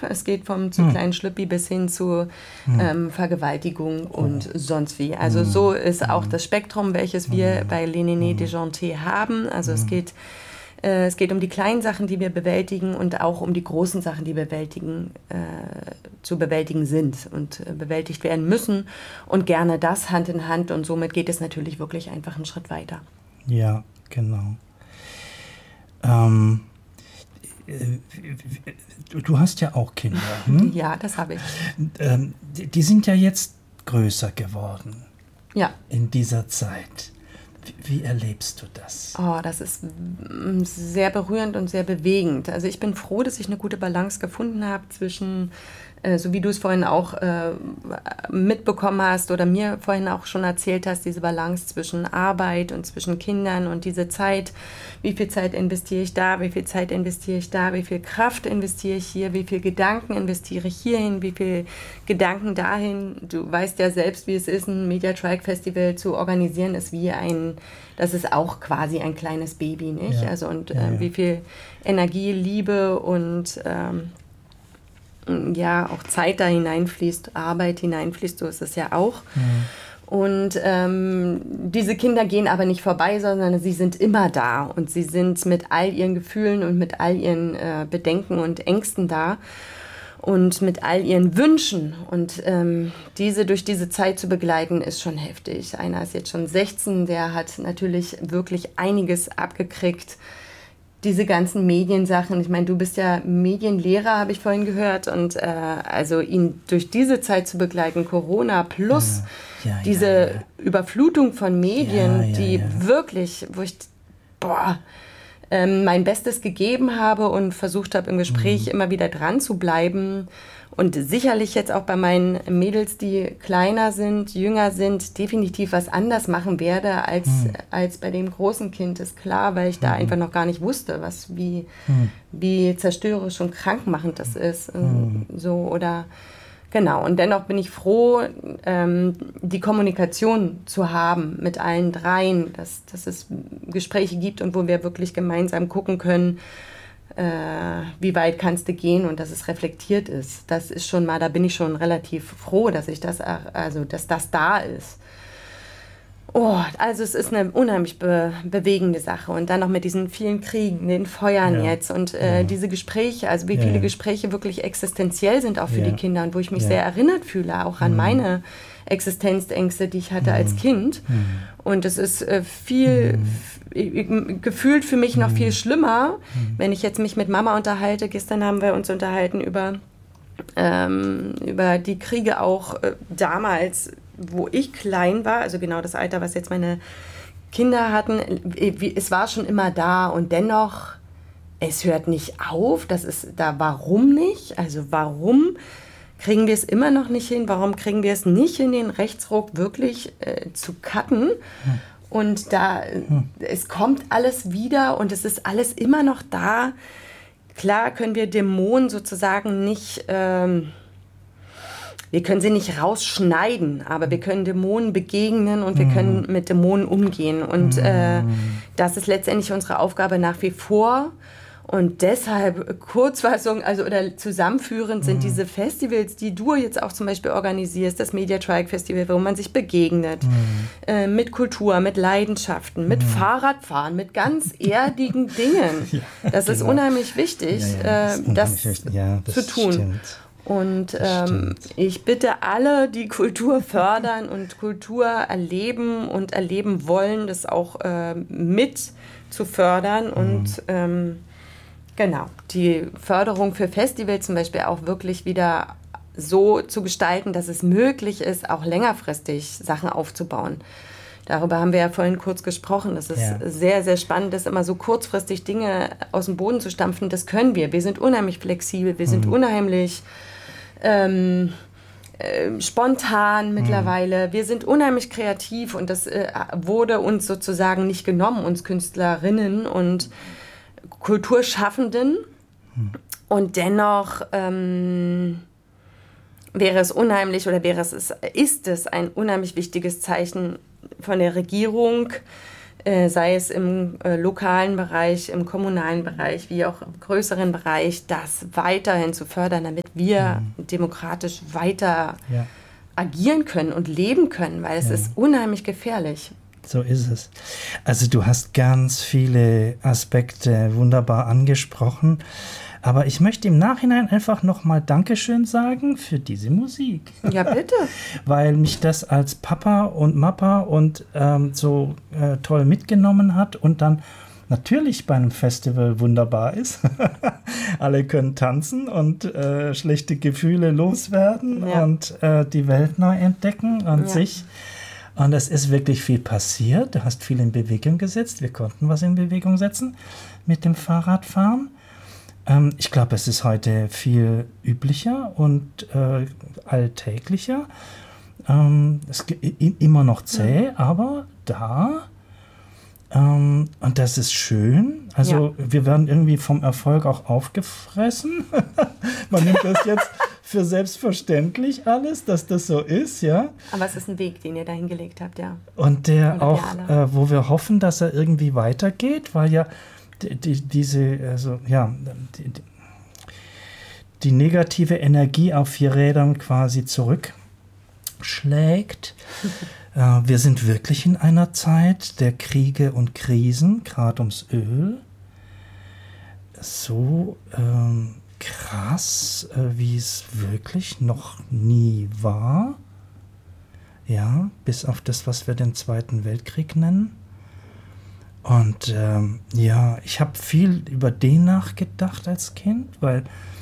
Es geht vom zu kleinen Schlüppi bis hin zu Vergewaltigung und sonst wie. Also so ist auch das Spektrum, welches wir bei Les Nénés Déjantés haben. Also es geht um die kleinen Sachen, die wir bewältigen und auch um die großen Sachen, die zu bewältigen sind und bewältigt werden müssen. Und gerne das Hand in Hand. Und somit geht es natürlich wirklich einfach einen Schritt weiter. Ja, genau. Du hast ja auch Kinder. Hm? Ja, das habe ich. Die sind ja jetzt größer geworden. Ja. In dieser Zeit. Wie erlebst du das? Oh, das ist sehr berührend und sehr bewegend. Also ich bin froh, dass ich eine gute Balance gefunden habe zwischen, so wie du es vorhin auch mitbekommen hast oder mir vorhin auch schon erzählt hast, diese Balance zwischen Arbeit und zwischen Kindern und diese Zeit. Wie viel Zeit investiere ich da? Wie viel Zeit investiere ich da? Wie viel Kraft investiere ich hier? Wie viel Gedanken investiere ich hierhin? Wie viel Gedanken dahin? Du weißt ja selbst, wie es ist, ein Media-Trike Festival zu organisieren, das ist auch quasi ein kleines Baby, nicht? Ja. Also wie viel Energie, Liebe und auch Zeit da hineinfließt, Arbeit hineinfließt, so ist es ja auch. Und diese Kinder gehen aber nicht vorbei, sondern sie sind immer da und sie sind mit all ihren Gefühlen und mit all ihren Bedenken und Ängsten da und mit all ihren Wünschen. Und durch diese Zeit zu begleiten, ist schon heftig. Einer ist jetzt schon 16, der hat natürlich wirklich einiges abgekriegt. Diese ganzen Mediensachen, ich meine, du bist ja Medienlehrer, habe ich vorhin gehört, und also ihn durch diese Zeit zu begleiten, Corona plus diese Überflutung von Medien, die wirklich, wo ich mein Bestes gegeben habe und versucht habe, im Gespräch immer wieder dran zu bleiben. Und sicherlich jetzt auch bei meinen Mädels, die kleiner sind, jünger sind, definitiv was anders machen werde als bei dem großen Kind, ist klar, weil ich da einfach noch gar nicht wusste, wie zerstörerisch und krankmachend das ist. Genau, und dennoch bin ich froh, die Kommunikation zu haben mit allen dreien, dass es Gespräche gibt und wo wir wirklich gemeinsam gucken können, wie weit kannst du gehen und dass es reflektiert ist. Das ist schon mal, da bin ich schon relativ froh, dass das da ist. Oh, also es ist eine unheimlich bewegende Sache. Und dann noch mit diesen vielen Kriegen, den Feuern jetzt und diese Gespräche, also wie viele Gespräche wirklich existenziell sind auch für die Kinder und wo ich mich sehr erinnert fühle, auch an meine Existenzängste, die ich hatte als Kind. Und es ist gefühlt für mich noch viel schlimmer, wenn ich jetzt mich mit Mama unterhalte. Gestern haben wir uns unterhalten über die Kriege auch damals, wo ich klein war, also genau das Alter, was jetzt meine Kinder hatten. Es war schon immer da und dennoch, es hört nicht auf. Das ist da, warum nicht? Also warum kriegen wir es immer noch nicht hin? Warum kriegen wir es nicht hin, den Rechtsruck wirklich zu cutten? Und es kommt alles wieder und es ist alles immer noch da. Klar können wir Dämonen sozusagen nicht, wir können sie nicht rausschneiden, aber wir können Dämonen begegnen und wir können mit Dämonen umgehen. Und das ist letztendlich unsere Aufgabe nach wie vor. Und deshalb Kurzfassung, oder zusammenführend sind diese Festivals, die du jetzt auch zum Beispiel organisierst, das Media Trike Festival, wo man sich begegnet, mit Kultur, mit Leidenschaften, mit Fahrradfahren, mit ganz erdigen Dingen. Das ist unheimlich wichtig, das zu tun. Stimmt. Und ich bitte alle, die Kultur fördern und Kultur erleben und erleben wollen, das auch mit zu fördern und genau, die Förderung für Festivals zum Beispiel auch wirklich wieder so zu gestalten, dass es möglich ist, auch längerfristig Sachen aufzubauen. Darüber haben wir ja vorhin kurz gesprochen. Das ist sehr, sehr spannend, das immer so kurzfristig Dinge aus dem Boden zu stampfen. Das können wir. Wir sind unheimlich flexibel, wir sind unheimlich spontan mittlerweile. Wir sind unheimlich kreativ und das wurde uns sozusagen nicht genommen, uns Künstlerinnen und Kulturschaffenden. Und dennoch ist es ein unheimlich wichtiges Zeichen von der Regierung, sei es im lokalen Bereich, im kommunalen Bereich, wie auch im größeren Bereich, das weiterhin zu fördern, damit wir demokratisch weiter agieren können und leben können, weil es ist unheimlich gefährlich. So ist es. Also du hast ganz viele Aspekte wunderbar angesprochen. Aber ich möchte im Nachhinein einfach nochmal Dankeschön sagen für diese Musik. Ja, bitte. Weil mich das als Papa und Mappa und so toll mitgenommen hat und dann natürlich bei einem Festival wunderbar ist. Alle können tanzen und schlechte Gefühle loswerden und die Welt neu entdecken und sich. Und es ist wirklich viel passiert. Du hast viel in Bewegung gesetzt. Wir konnten was in Bewegung setzen mit dem Fahrradfahren. Ich glaube, es ist heute viel üblicher und alltäglicher. Es ist immer noch zäh, aber da. Und das ist schön. Also wir werden irgendwie vom Erfolg auch aufgefressen. Man nimmt das jetzt für selbstverständlich alles, dass das so ist, ja. Aber es ist ein Weg, den ihr da hingelegt habt, ja. Und der auch, wo wir hoffen, dass er irgendwie weitergeht, weil ja die negative Energie auf 4 Rädern quasi zurückschlägt. Wir sind wirklich in einer Zeit der Kriege und Krisen, gerade ums Öl. So krass, wie es wirklich noch nie war. Ja, bis auf das, was wir den Zweiten Weltkrieg nennen. Und ich habe viel über den nachgedacht als Kind, weil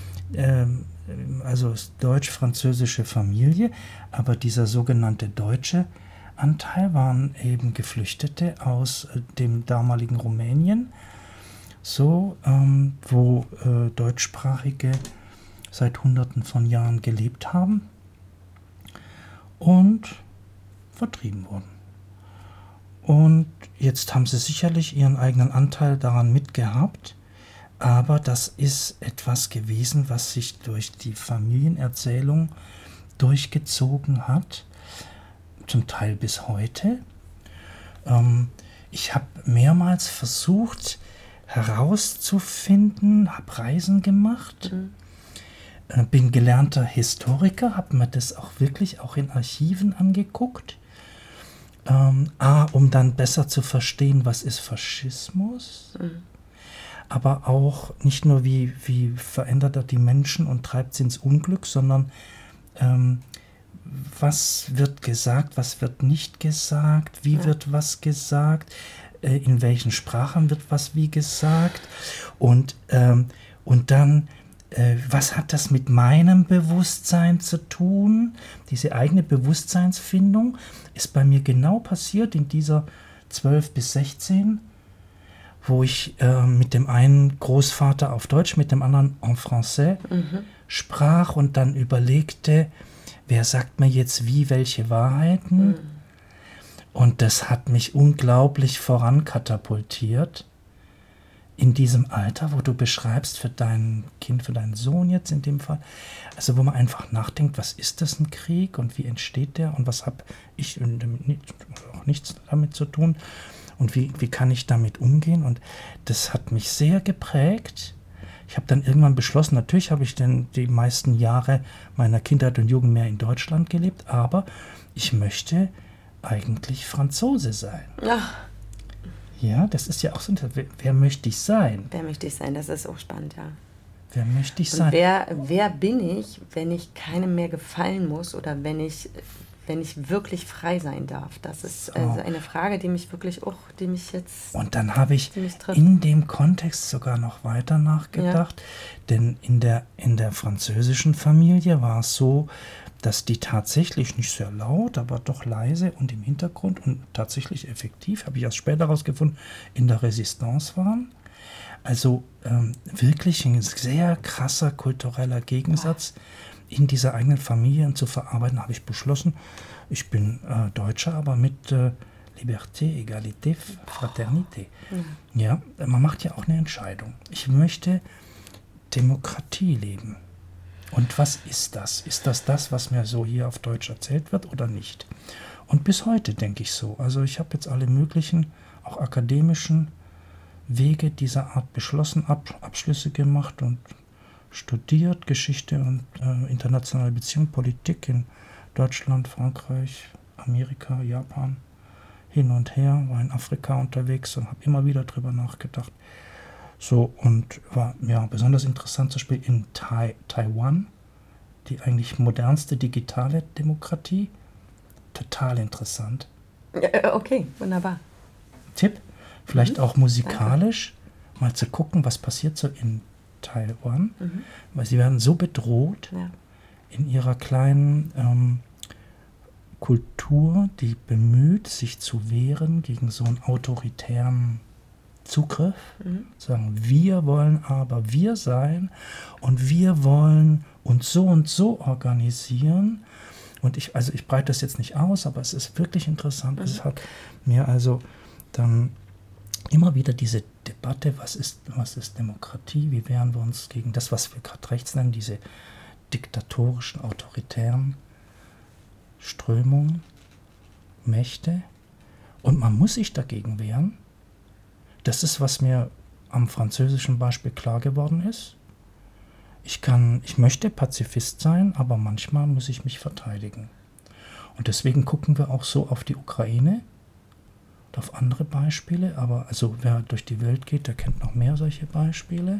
also deutsch-französische Familie, aber dieser sogenannte deutsche Anteil waren eben Geflüchtete aus dem damaligen Rumänien, so wo Deutschsprachige seit Hunderten von Jahren gelebt haben und vertrieben wurden. Und jetzt haben sie sicherlich ihren eigenen Anteil daran mitgehabt, aber das ist etwas gewesen, was sich durch die Familienerzählung durchgezogen hat, zum Teil bis heute. Ich habe mehrmals versucht herauszufinden, habe Reisen gemacht, bin gelernter Historiker, habe mir das auch wirklich auch in Archiven angeguckt. Um dann besser zu verstehen, was ist Faschismus, aber auch nicht nur, wie verändert er die Menschen und treibt sie ins Unglück, sondern was wird gesagt, was wird nicht gesagt, wie wird was gesagt, in welchen Sprachen wird was wie gesagt und dann was hat das mit meinem Bewusstsein zu tun? Diese eigene Bewusstseinsfindung ist bei mir genau passiert in dieser 12 bis 16, wo ich mit dem einen Großvater auf Deutsch, mit dem anderen en français sprach und dann überlegte, wer sagt mir jetzt wie welche Wahrheiten? Und das hat mich unglaublich vorankatapultiert. In diesem Alter, wo du beschreibst für dein Kind, für deinen Sohn jetzt in dem Fall, also wo man einfach nachdenkt, was ist das ein Krieg und wie entsteht der und was habe ich auch nichts damit zu tun und wie kann ich damit umgehen, und das hat mich sehr geprägt. Ich habe dann irgendwann beschlossen, natürlich habe ich denn die meisten Jahre meiner Kindheit und Jugend mehr in Deutschland gelebt, aber ich möchte eigentlich Franzose sein. Ach. Ja, das ist ja auch so, wer möchte ich sein? Wer möchte ich sein, das ist auch spannend, ja. Wer möchte ich sein? Und wer bin ich, wenn ich keinem mehr gefallen muss oder wenn ich wirklich frei sein darf? Das ist so eine Frage, die mich jetzt... Und dann habe ich in dem Kontext sogar noch weiter nachgedacht, denn in der französischen Familie war es so, dass die tatsächlich nicht sehr laut, aber doch leise und im Hintergrund und tatsächlich effektiv, habe ich erst später herausgefunden, in der Resistance waren. Also wirklich ein sehr krasser kultureller Gegensatz in dieser eigenen Familie zu verarbeiten, habe ich beschlossen. Ich bin Deutscher, aber mit Liberté, Egalité, Fraternité. Ja, man macht ja auch eine Entscheidung. Ich möchte Demokratie leben. Und was ist das? Ist das, was mir so hier auf Deutsch erzählt wird oder nicht? Und bis heute denke ich so. Also ich habe jetzt alle möglichen auch akademischen Wege dieser Art beschlossen, Abschlüsse gemacht und studiert Geschichte und internationale Beziehungen, Politik in Deutschland, Frankreich, Amerika, Japan, hin und her, war in Afrika unterwegs und habe immer wieder drüber nachgedacht. So, und war besonders interessant zum Beispiel in Taiwan, die eigentlich modernste digitale Demokratie. Total interessant. Okay, wunderbar. Tipp, vielleicht auch musikalisch, mal zu gucken, was passiert so in Taiwan, weil sie werden so bedroht in ihrer kleinen Kultur, die bemüht, sich zu wehren gegen so einen autoritären Zugriff. Sagen, wir wollen aber wir sein und wir wollen uns so und so organisieren. Und ich breite das jetzt nicht aus, aber es ist wirklich interessant. Es hat mir also dann immer wieder diese Debatte, was ist Demokratie, wie wehren wir uns gegen das, was wir gerade rechts nennen, diese diktatorischen, autoritären Strömungen, Mächte. Und man muss sich dagegen wehren. Das ist, was mir am französischen Beispiel klar geworden ist. Ich möchte Pazifist sein, aber manchmal muss ich mich verteidigen. Und deswegen gucken wir auch so auf die Ukraine und auf andere Beispiele. Aber also wer durch die Welt geht, der kennt noch mehr solche Beispiele.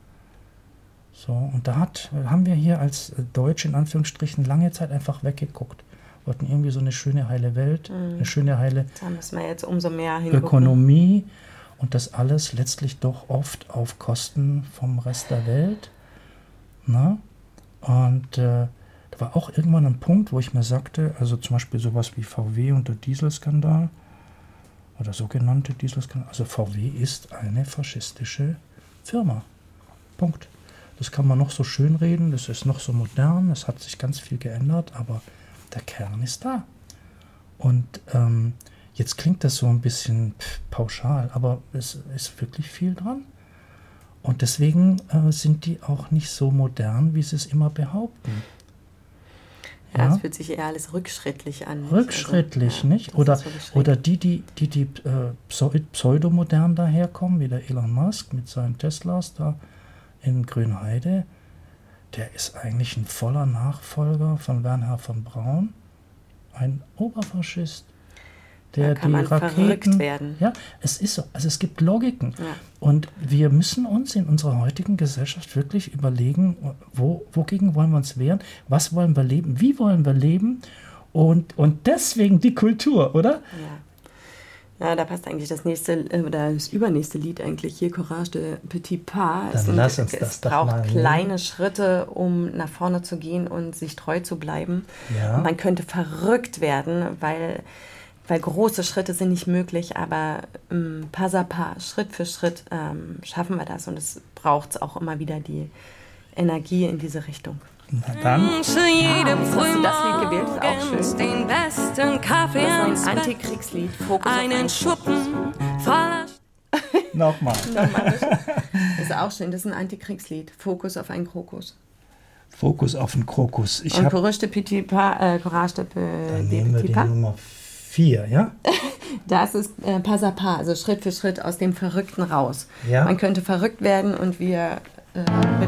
So, und da haben wir hier als Deutsche in Anführungsstrichen lange Zeit einfach weggeguckt. Wir wollten irgendwie so eine schöne, heile Welt, eine schöne, heile da müssen wir jetzt umso mehr hingucken. Ökonomie und das alles letztlich doch oft auf Kosten vom Rest der Welt. Na? Und da war auch irgendwann ein Punkt, wo ich mir sagte, also zum Beispiel sowas wie VW und der Dieselskandal oder sogenannte Dieselskandal, also VW ist eine faschistische Firma. Punkt. Das kann man noch so schön reden, das ist noch so modern, es hat sich ganz viel geändert, aber der Kern ist da. Und jetzt klingt das so ein bisschen pauschal, aber es ist wirklich viel dran. Und deswegen sind die auch nicht so modern, wie sie es immer behaupten. Ja, es fühlt sich eher alles rückschrittlich an. Rückschrittlich, also, nicht? Oder die pseudomodern daherkommen, wie der Elon Musk mit seinen Teslas da in Grünheide, der ist eigentlich ein voller Nachfolger von Wernher von Braun, ein Oberfaschist. Der da kann die man Raketen, verrückt werden. Ja, es ist so. Also es gibt Logiken. Ja. Und wir müssen uns in unserer heutigen Gesellschaft wirklich überlegen, wogegen wollen wir uns wehren, was wollen wir leben, wie wollen wir leben und deswegen die Kultur, oder? Ja, da passt eigentlich das nächste oder das übernächste Lied eigentlich hier, Courage de Petit Pas. Dann lass uns das doch mal. Es braucht kleine Schritte, um nach vorne zu gehen und sich treu zu bleiben. Ja. Und man könnte verrückt werden, weil große Schritte sind nicht möglich, aber pas à pas, Schritt für Schritt schaffen wir das. Und es braucht auch immer wieder die Energie in diese Richtung. Na dann. Hast du das Lied gewählt? Ist auch schön. Den besten Kaffee das ist ein Antikriegslied. Fokus einen Schuppen voller... Nochmal. Das ist auch schön. Das ist ein Antikriegslied. Fokus auf einen Krokus. Fokus auf den Krokus. Und Courage de Petit Pas. Dann nehmen wir die Nummer 4, ja? Das ist pas à pas, also Schritt für Schritt aus dem Verrückten raus. Ja. Man könnte verrückt werden und wir mit